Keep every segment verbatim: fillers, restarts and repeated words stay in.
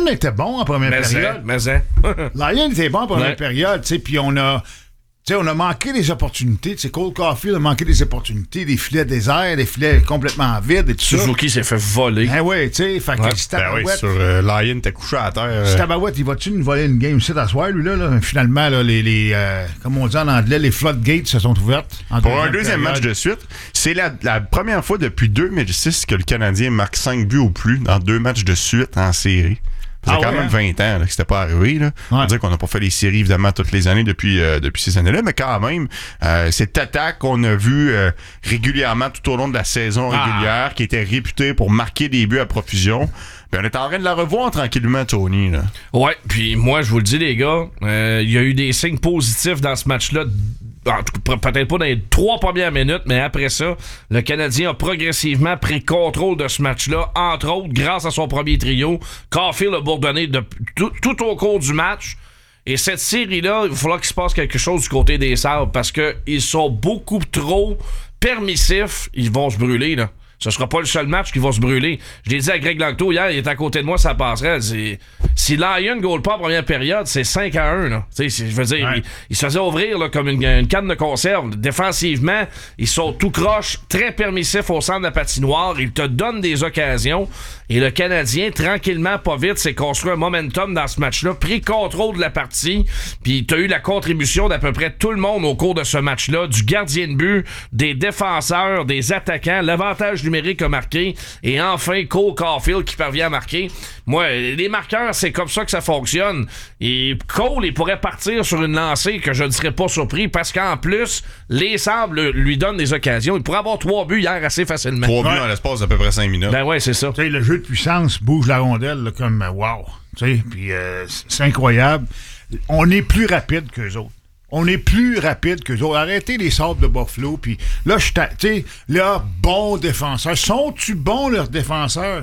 Lion était bon en première mais période. Mais c'est. Lion était bon en première ouais. période, tu sais, puis on a... Tu sais, on a manqué des opportunités. Tu sais, Cole Caulfield a manqué des opportunités, des filets déserts, des filets complètement vides et tout ça. Suzuki s'est fait voler. Ben oui, tu sais, fait ouais. que ben oui, sur euh, Lion, t'es couché à terre. Euh... Tabarouette, il va-tu nous voler une game ici à soir, lui, là? là? Finalement, là, les, les euh, comme on dit en anglais, les floodgates se sont ouvertes. Pour deuxième un deuxième période. Match de suite, c'est la, la première fois depuis deux mille six que le Canadien marque cinq buts ou plus dans deux matchs de suite en série. Ça fait ah quand ouais, même vingt ans là, que c'était pas arrivé. Là. Ouais. On va dire qu'on n'a pas fait les séries, évidemment, toutes les années depuis, euh, depuis ces années-là, mais quand même, euh, cette attaque qu'on a vue euh, régulièrement tout au long de la saison régulière, ah. qui était réputée pour marquer des buts à profusion, ben on est en train de la revoir tranquillement, Tony. Là. Ouais, puis moi, je vous le dis, les gars, il euh, y a eu des signes positifs dans ce match-là. Peut-être pas dans les trois premières minutes, mais après ça, le Canadien a progressivement pris contrôle de ce match-là, entre autres grâce à son premier trio. Caulfield a bourdonné de, tout, tout au cours du match. Et cette série-là, il va falloir qu'il se passe quelque chose du côté des Sabres parce qu'ils sont beaucoup trop permissifs. Ils vont se brûler, là. Ce sera pas le seul match qui va se brûler. Je l'ai dit à Greg Langto hier, il est à côté de moi, ça passerait. C'est... Si Lion ne goal pas en première période, c'est cinq à un. Là. C'est, je veux dire, ouais. il, il se faisait ouvrir là, comme une, une canne de conserve. Défensivement, ils sont tout croche, très permissifs au centre de la patinoire. Ils te donnent des occasions. Et le Canadien, tranquillement, pas vite, s'est construit un momentum dans ce match-là, pris contrôle de la partie. Puis tu as eu la contribution d'à peu près tout le monde au cours de ce match-là, du gardien de but, des défenseurs, des attaquants. L'avantage numérique a marqué. Et enfin, Cole Caulfield qui parvient à marquer. Moi, les marqueurs, c'est comme ça que ça fonctionne. Et Cole, il pourrait partir sur une lancée que je ne serais pas surpris parce qu'en plus, les Sabres lui donnent des occasions. Il pourrait avoir trois buts hier assez facilement. Trois buts ouais. en l'espace d'à peu près cinq minutes. Ben ouais, c'est ça. Tu sais, le jeu de puissance bouge la rondelle là, comme wow. Tu sais, puis euh, c'est incroyable. On est plus rapide qu'eux autres. On est plus rapide qu'eux autres. Arrêtez les Sabres de Buffalo. Puis là, je tu sais, là, bons défenseurs. Sont-tu bons, leurs défenseurs?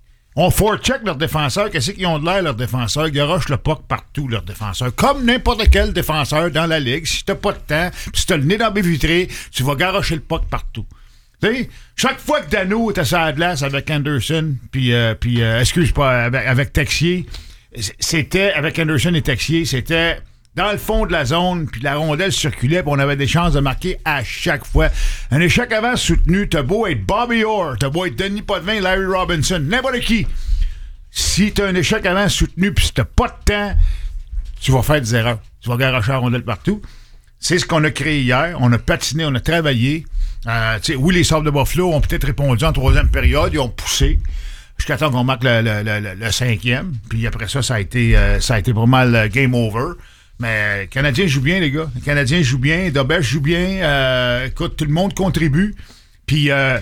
On forecheck leurs défenseurs. Qu'est-ce qu'ils ont de l'air, leurs défenseurs? Ils garochent le puck partout, leurs défenseurs. Comme n'importe quel défenseur dans la Ligue. Si t'as pas de temps, puis si t'as le nez dans la baie vitrée, tu vas garocher le puck partout. T'sais, chaque fois que Dano était sur la glace avec Anderson, puis, euh, puis euh, excuse pas, avec, avec Texier, c'était, avec Anderson et Texier, c'était dans le fond de la zone, puis la rondelle circulait, puis on avait des chances de marquer à chaque fois. Un échec avant soutenu, t'as beau être Bobby Orr, t'as beau être Denis Potvin, Larry Robinson, n'importe qui. Si t'as un échec avant soutenu, puis si t'as pas de temps, tu vas faire des erreurs. Tu vas garocher la rondelle partout. C'est ce qu'on a créé hier. On a patiné, on a travaillé. Euh, oui, les Sabres de Buffalo ont peut-être répondu en troisième période. Ils ont poussé jusqu'à temps qu'on marque le, le, le, le cinquième. Puis après ça, ça a été, euh, ça a été vraiment le game over. Mais les Canadiens jouent bien, les gars. Les Canadiens jouent bien. Dobes joue bien. Euh, écoute, tout le monde contribue. Puis euh,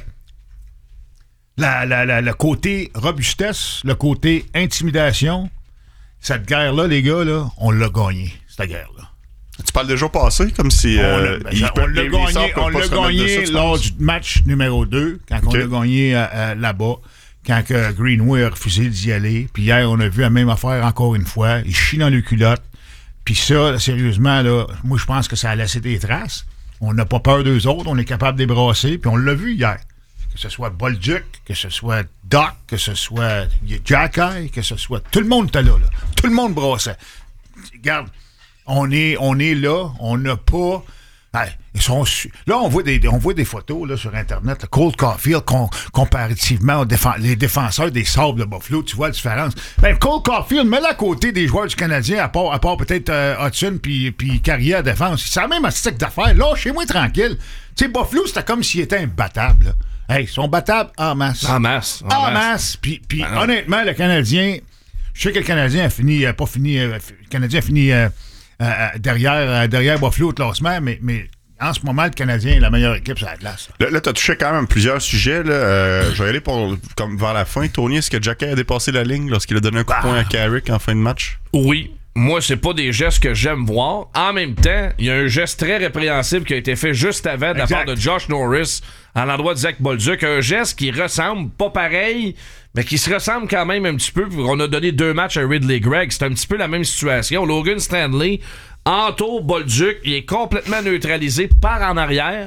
la, la, la, le côté robustesse, le côté intimidation, cette guerre-là, les gars, là, on l'a gagné, cette guerre-là. Tu parles de jour passé, comme si... Euh, on l'a, on l'a gagné, on l'a gagné lors du match numéro deux, quand okay. on l'a gagné euh, euh, là-bas, quand que Greenway a refusé d'y aller. Puis hier, on a vu la même affaire encore une fois. Il chie dans les culottes. Puis ça, sérieusement, là, moi, je pense que ça a laissé des traces. On n'a pas peur d'eux autres. On est capable de les brasser. Puis on l'a vu hier. Que ce soit Bolduc, que ce soit Doc, que ce soit Jacky, que ce soit... Tout le monde était là, là. Tout le monde brassait. Regarde... On est, on est là, on n'a pas... Hey, ils sont su- là, on voit, des, on voit des photos là, sur Internet. Là, Cole Caulfield, com- comparativement aux défen- les défenseurs des Sabres de Buffalo, tu vois la différence. Ben, Cole Caulfield, mets-le à côté des joueurs du Canadien, à part, à part peut-être euh, Hudson puis, puis Carrier à défense. C'est la même astuce d'affaires. Là, chez moi, tranquille. Tu sais, Buffalo, c'était comme s'il était imbattable. Là. Hey, ils sont battables en masse. En masse. En, en masse. masse. Puis, puis ben honnêtement, le Canadien... Je sais que le Canadien a fini... Euh, pas fini... Euh, le Canadien a fini... Euh, Euh, derrière, euh, derrière Buffalo au classement, mais, mais en ce moment, le Canadien est la meilleure équipe sur la glace. Là, là tu as touché quand même plusieurs sujets. Là. Euh, je vais aller pour, comme vers la fin. Tony, est-ce que Jacky a dépassé la ligne lorsqu'il a donné un coup de poing à Carrick en fin de match? Oui. Moi, c'est pas des gestes que j'aime voir. En même temps, il y a un geste très répréhensible qui a été fait juste avant de la part de Josh Norris à l'endroit de Zach Bolduc. Un geste qui ressemble, pas pareil, mais qui se ressemble quand même un petit peu. On a donné deux matchs à Ridley Gregg. C'est un petit peu la même situation. Logan Stanley entoure Bolduc. Il est complètement neutralisé par en arrière.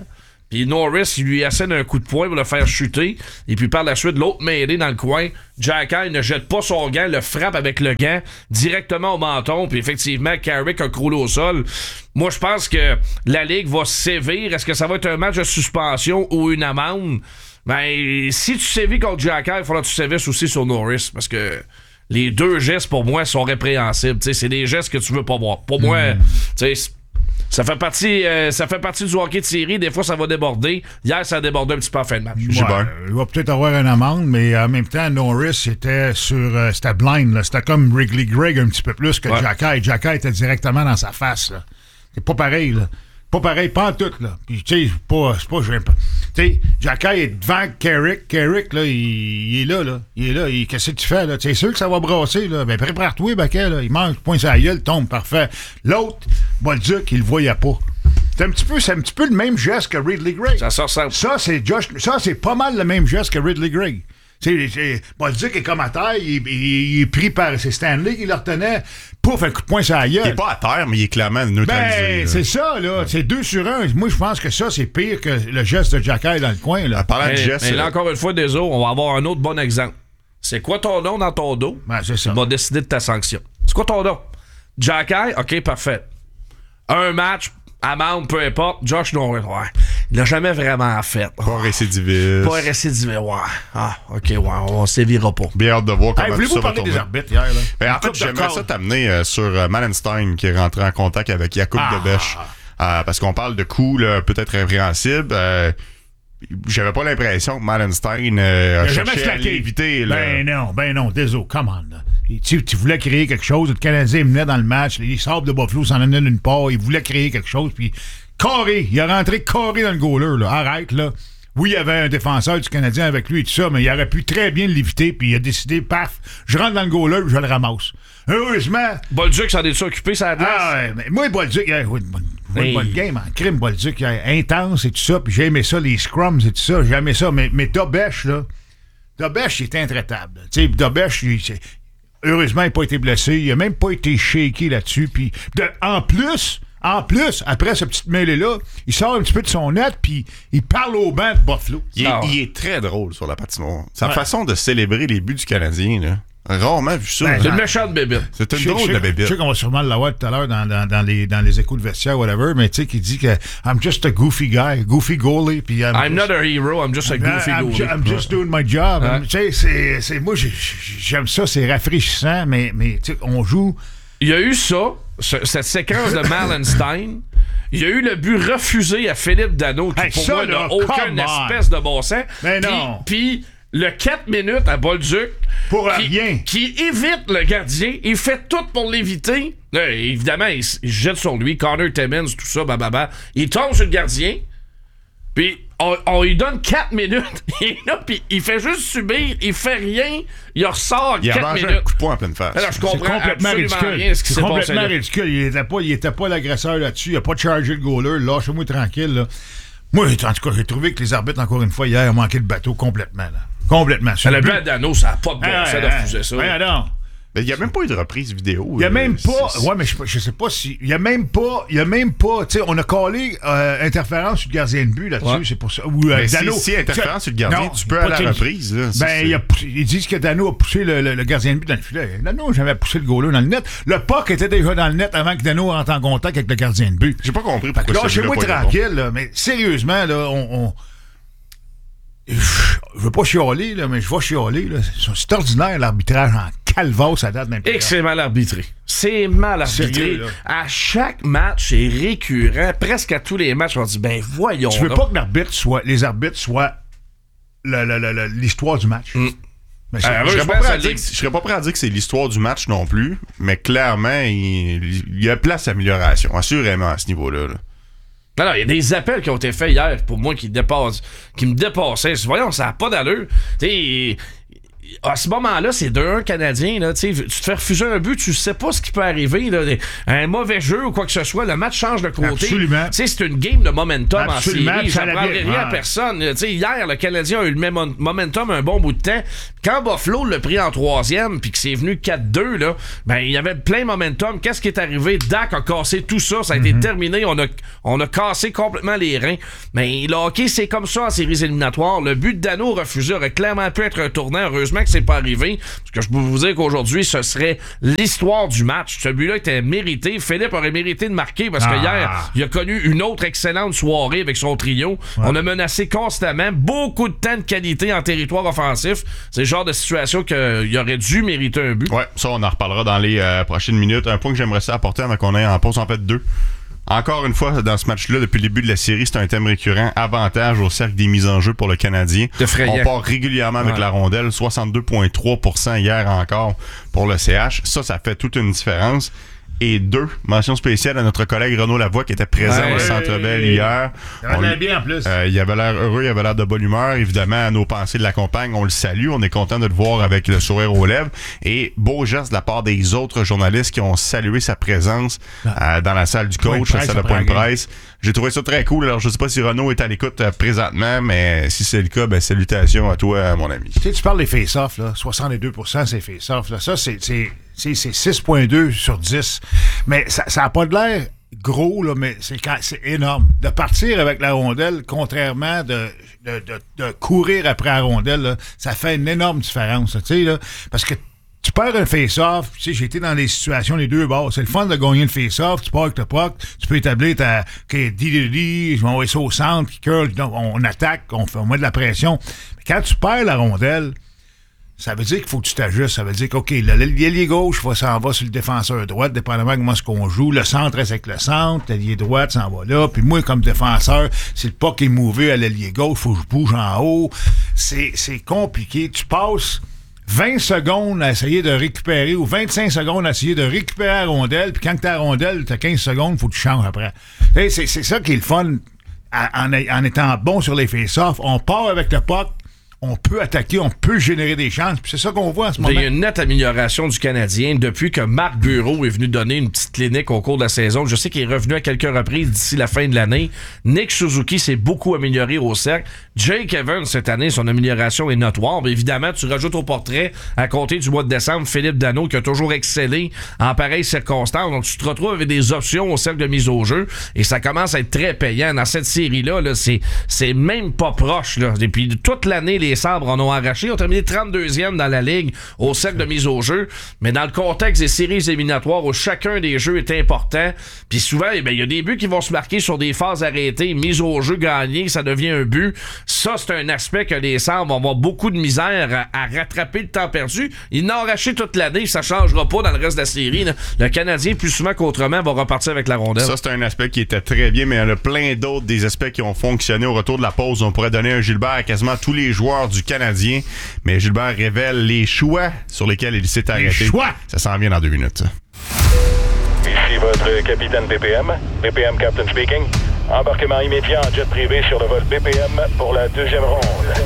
Puis Norris, il lui assène un coup de poing pour le faire chuter. Et puis par la suite, l'autre mêlé dans le coin. Jacky ne jette pas son gant, le frappe avec le gant directement au menton. Puis effectivement, Carrick a croulé au sol. Moi, je pense que la Ligue va sévir. Est-ce que ça va être un match de suspension ou une amende? Ben, si tu sévis contre Jacky, il faudra que tu sévisses aussi sur Norris. Parce que les deux gestes, pour moi, sont répréhensibles. T'sais, c'est des gestes que tu veux pas voir. Pour moi, mm. tu sais... Ça fait partie euh, ça fait partie du hockey de série. Des fois, ça va déborder. Hier, ça a débordé un petit peu en fin de match. Ouais, il va peut-être avoir une amende, mais en même temps, Norris c'était sur euh, c'était blind. Là. C'était comme Wrigley Gregg un petit peu plus que ouais. Jacky. Jacky était directement dans sa face. Là. C'est pas pareil, là. Pas pareil, pas en tout, là. Puis, tu sais, pas, c'est pas, j'aime pas. Tu sais, Jacky est devant Carrick. Carrick, là, il, il est là, là. Il est là. Il, qu'est-ce que tu fais, là? C'est sûr que ça va brasser, là. Ben, prépare-toi, Baquet, là. Il mange, point sur la gueule, tombe, parfait. L'autre, Bolduc, il le voyait pas. C'est un petit peu, c'est un petit peu le même geste que Ridley Gregg. Ça sort ça. Ça, c'est Josh, ça, c'est pas mal le même geste que Ridley Gregg. C'est, c'est, Bolduc est comme à terre, il, il, il est pris par... C'est Stanley qui le retenait. Pouf, un coup de poing sur la gueule. Il est pas à terre, mais il est clairement neutralisé. Ben, là. C'est ça, là. Ouais. C'est deux sur un. Moi, je pense que ça, c'est pire que le geste de Jacky dans le coin, là. Parlant de geste... Mais là, encore une fois, désolé, on va avoir un autre bon exemple. C'est quoi ton nom dans ton dos? Ben, c'est ça. Tu vas décider de ta sanction. C'est quoi ton nom? Jacky? OK, parfait. Un match... amende, peu importe. Josh Norris, ouais. Il l'a jamais vraiment fait. Pas récidiviste. Pas récidiviste, ouais. Ah, OK, ouais, on sévira pas. Bien hâte de voir comment hey, tout ça va tourner. Voulez-vous parler des arbitres hier, là? Ben, en fait, j'aimerais ça t'amener euh, sur euh, Malenstein qui est rentré en contact avec Jakub ah. Dobeš. Euh, parce qu'on parle de coups là, peut-être répréhensibles. Euh, J'avais pas l'impression que Malenstein euh, a cherché à l'éviter. Là. Ben non, ben non, désolé, come on, là. Tu, tu voulais créer quelque chose, le Canadien menait dans le match, les Sabres de Buffalo s'en amenaient d'une part, il voulait créer quelque chose, puis carré, il a rentré carré dans le goaler, là. Arrête, là. Oui, il y avait un défenseur du Canadien avec lui et tout ça, mais il aurait pu très bien l'éviter, puis il a décidé, paf, je rentre dans le goaler, je le ramasse. Heureusement... Bolduc s'en est occupé, ça a glace. Ah ouais, mais moi, Bolduc, il y a une bonne, hey. bonne game en crime, Bolduc, il a intense et tout ça, puis j'ai aimé ça, les scrums et tout ça, j'ai aimé ça, mais, mais Dobeš, là, Dobeš, il était intraitable. Tu sais, Dobeš, il... C'est, heureusement, il n'a pas été blessé. Il n'a même pas été shaké là-dessus. Puis, de, en plus, en plus, après ce petit mêlée-là, il sort un petit peu de son net, puis il parle au banc de Buffalo. Il est, ah. il est très drôle sur la patinoire. Sa ouais. façon de célébrer les buts du Canadien, là. Rarement vu ça. Ben, c'est une méchante bébête. C'est une drôle de bébête. Je sais qu'on va sûrement l'avoir tout à l'heure dans, dans, dans, les, dans les échos de vestiaire, whatever, mais tu sais, qui dit que I'm just a goofy guy, goofy goalie. Puis I'm, I'm just, not a hero, I'm just a goofy I'm, goalie. I'm, I'm just doing my job. Ouais. Tu sais, c'est, c'est, moi, j'ai, j'aime ça, c'est rafraîchissant, mais, mais tu sais, on joue. Il y a eu ça, ce, cette séquence de Malenstein. Il y a eu le but refusé à Philippe Danault, qui hey, pour ça, moi là, n'a aucune espèce de bon sens. Mais non. Puis le quatre minutes à Bolduc, pour qui, rien. qui évite le gardien, il fait tout pour l'éviter. Là, évidemment, il, il jette sur lui, Connor Timmins, tout ça, bababa. Il tombe sur le gardien, puis on, on lui donne quatre minutes. Il est là, puis il fait juste subir, il fait rien, il ressort il quatre minutes. Il a un coup de poing en pleine face. Alors, je comprends c'est complètement absolument ridicule. rien ce qui c'est s'est complètement passé là. ridicule. Il était pas, il était pas l'agresseur là-dessus. Il a pas chargé le goaler. Lâchez-moi tranquille, là. Moi, en tout cas, j'ai trouvé que les arbitres, encore une fois, hier, ont manqué de bateau complètement, là. Complètement. À le but d'Anneau, ça n'a pas de bon ah, sens de ah, refuser ça. Ben non. Mais il n'y a même pas eu de reprise vidéo. Il n'y a euh, même pas. c'est... Ouais, mais je, je sais pas si. Il n'y a même pas. Il n'y a même pas. Tu sais, on a collé euh, interférence sur le gardien de but là-dessus. Ouais. C'est pour ça. Ou, euh, mais Danault, si, si interférence sur le gardien, non, tu peux à la reprise. Là, ben, il a poussé, ils disent que Danault a poussé le, le, le gardien de but dans le filet. Danault n'a jamais poussé le goaler dans le net. Le puck était déjà dans le net avant que Danault rentre en contact avec le gardien de but. J'ai pas compris pourquoi là, chez moi tranquille, là, mais sérieusement, là, on. on je veux pas chialer, là, mais je vais chialer. Là. C'est ordinaire, l'arbitrage en calvasse à date d'un Et que c'est mal arbitré. C'est mal arbitré. Sérieux, à chaque match, c'est récurrent. Presque à tous les matchs, on dit, ben voyons. Tu veux là. pas que l'arbitre soit, les arbitres soient le, le, le, le, l'histoire du match. Mm. Mais euh, je, serais pas prêt à dire que, je serais pas prêt à dire que c'est l'histoire du match non plus, mais clairement, il, il y a place d'amélioration, assurément, à ce niveau-là. Là. Non, non, il y a des appels qui ont été faits hier pour moi qui dépassent, qui me dépassaient. Voyons, ça n'a pas d'allure. T'sais, à ce moment-là, c'est deux un Canadien. Là, tu te fais refuser un but, tu sais pas ce qui peut arriver. Là, un mauvais jeu ou quoi que ce soit, le match change de côté. Absolument. C'est une game de momentum. Absolument, en série. Ça ne prendrait rien ouais. à personne. T'sais, hier, le Canadien a eu le même momentum un bon bout de temps. Quand Buffalo l'a pris en troisième puis que c'est venu quatre deux, là, ben, il y avait plein momentum. Qu'est-ce qui est arrivé? Dak a cassé tout ça. Ça a mm-hmm. été terminé. On a, on a cassé complètement les reins. Mais le hockey, c'est comme ça en séries éliminatoires. Le but de Dano refusé aurait clairement pu être un tournant. Heureusement que c'est pas arrivé. Parce que je peux vous dire qu'aujourd'hui, ce serait l'histoire du match. Ce but-là était mérité. Philippe aurait mérité de marquer parce que ah. hier, il a connu une autre excellente soirée avec son trio. Ouais. On a menacé constamment. Beaucoup de temps de qualité en territoire offensif. C'est le genre de situation qu'il aurait dû mériter un but. Ouais, ça, on en reparlera dans les euh, prochaines minutes. Un point que j'aimerais ça apporter avant qu'on ait en pause, en fait, deux. Encore une fois, dans ce match-là, depuis le début de la série, c'est un thème récurrent. Avantage au cercle des mises en jeu pour le Canadien. On part régulièrement avec ouais. la rondelle. soixante-deux virgule trois pour cent hier encore pour le C H. Ça, ça fait toute une différence. Et deux, mention spéciale à notre collègue Renaud Lavoie qui était présent ouais, au Centre Bell hier. Il avait l'air bien en plus. Euh, il avait l'air heureux, il avait l'air de bonne humeur. Évidemment, nos pensées l'accompagnent. On le salue. On est content de le voir avec le sourire aux lèvres. Et beau geste de la part des autres journalistes qui ont salué sa présence euh, dans la salle du coach, la salle de point de presse. J'ai trouvé ça très cool. Alors, je sais pas si Renaud est à l'écoute euh, présentement, mais si c'est le cas, ben salutations à toi, mon ami. Tu sais, tu parles des face-offs, là. soixante-deux pour cent c'est face-offs. Là. Ça, c'est... c'est... C'est six virgule deux sur dix. Mais ça n'a pas de l'air gros, là, mais c'est, c'est énorme. De partir avec la rondelle, contrairement de, de, de, de courir après la rondelle, là, ça fait une énorme différence. Tu sais, là, parce que tu perds un face-off, tu sais, j'ai été dans des situations les deux bords. C'est le fun de gagner le face-off, tu pars avec le puck, tu peux établir ta okay, di di di, je vais envoyer ça au centre, qui curl, on attaque, on, fait, on met de la pression. Mais quand tu perds la rondelle, ça veut dire qu'il faut que tu t'ajustes. Ça veut dire que, OK, l'ailier gauche va, s'en va sur le défenseur droit, dépendamment de comment ce qu'on joue. Le centre reste avec le centre. L'ailier droit s'en va là. Puis moi, comme défenseur, si le puck est mouvé à l'ailier gauche, il faut que je bouge en haut. C'est, c'est compliqué. Tu passes vingt secondes à essayer de récupérer ou vingt-cinq secondes à essayer de récupérer la rondelle. Puis quand tu as la rondelle, tu as quinze secondes, il faut que tu changes après. Et c'est, c'est ça qui est le fun en, en étant bon sur les face-offs. On part avec le puck. On peut attaquer, on peut générer des chances. Puis c'est ça qu'on voit en ce moment. Il y a une nette amélioration du Canadien depuis que Marc Bureau est venu donner une petite clinique au cours de la saison. Je sais qu'il est revenu à quelques reprises d'ici la fin de l'année. Nick Suzuki s'est beaucoup amélioré au cercle. Jake Evans, cette année, son amélioration est notoire. Mais évidemment, tu rajoutes au portrait, à compter du mois de décembre, Philippe Dano, qui a toujours excellé en pareilles circonstances. Donc, tu te retrouves avec des options au cercle de mise au jeu. Et ça commence à être très payant. Dans cette série-là, là, c'est, c'est même pas proche. Là. Et puis, toute l'année, les Les Sabres en ont arraché. Ils ont terminé trente-deuxième dans la Ligue au cercle de mise au jeu. Mais dans le contexte des séries éliminatoires où chacun des jeux est important, puis souvent, il y a des buts qui vont se marquer sur des phases arrêtées, mise au jeu gagnée, ça devient un but. Ça, c'est un aspect que les Sabres vont avoir beaucoup de misère à, à rattraper le temps perdu. Ils n'ont arraché toute l'année, ça ne changera pas dans le reste de la série. Là. Le Canadien, plus souvent qu'autrement, va repartir avec la rondelle. Ça, c'est un aspect qui était très bien, mais il y en a plein d'autres des aspects qui ont fonctionné au retour de la pause. On pourrait donner un Gilbert à quasiment tous les joueurs du Canadien, mais Gilbert révèle les choix sur lesquels il s'est arrêté. Les choix! Ça s'en vient dans deux minutes. Ça. Ici votre capitaine B P M. B P M Captain speaking. Embarquement immédiat en jet privé sur le vol B P M pour la deuxième ronde.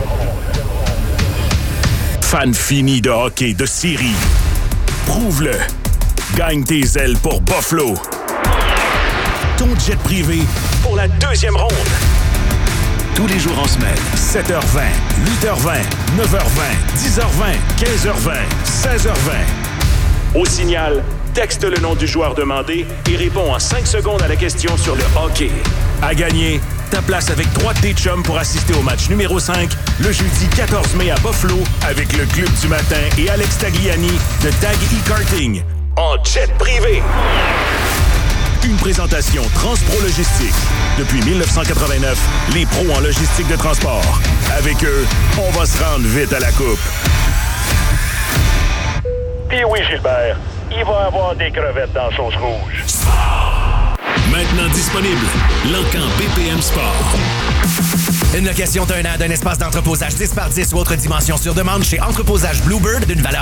Fan fini de hockey de série. Prouve-le. Gagne tes ailes pour Buffalo. Ton jet privé pour la deuxième ronde. Tous les jours en semaine, sept heures vingt, huit heures vingt, neuf heures vingt, dix heures vingt, quinze heures vingt, seize heures vingt. Au signal, texte le nom du joueur demandé et réponds en cinq secondes à la question sur le hockey. À gagner, ta place avec trois de tes chums pour assister au match numéro cinq le jeudi quatorze mai à Buffalo avec le Club du matin et Alex Tagliani de Tag E-Karting en jet privé. Une présentation Transpro Logistique. Depuis dix-neuf cent quatre-vingt-neuf, les pros en logistique de transport. Avec eux, on va se rendre vite à la coupe. Puis oui, Gilbert, il va y avoir des crevettes dans la sauce rouge. Maintenant disponible, l'Encan B P M Sport. Une location d'un an d'un espace d'entreposage dix par dix ou autre dimension sur demande chez Entreposage Bluebird d'une valeur